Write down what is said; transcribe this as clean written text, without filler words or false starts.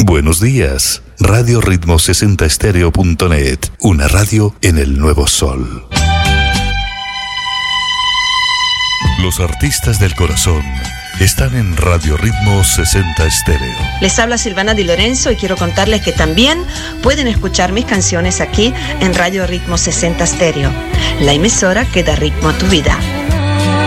Buenos días. Radio Ritmo 60 Estéreo.net. Una radio en el nuevo sol. Los artistas del corazón están en Radio Ritmo 60 Estéreo. Les habla Silvana Di Lorenzo y quiero contarles que también pueden escuchar mis canciones aquí en Radio Ritmo 60 Estéreo, la emisora que da ritmo a tu vida.